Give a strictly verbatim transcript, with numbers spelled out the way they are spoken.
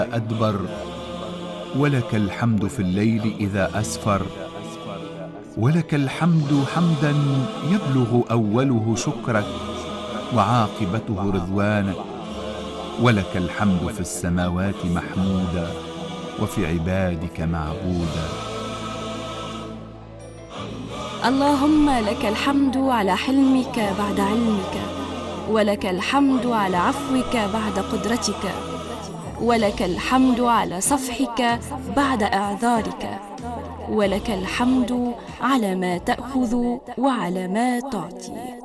أدبر، ولك الحمد في الليل إذا أسفر، ولك الحمد حمدا يبلغ أوله شكرك وعاقبته رضوانك، ولك الحمد في السماوات محمودا وفي عبادك معبودا. اللهم لك الحمد على حلمك بعد علمك، ولك الحمد على عفوك بعد قدرتك، ولك الحمد على صفحك بعد إعذارك، ولك الحمد على ما تأخذ وعلى ما تعطي.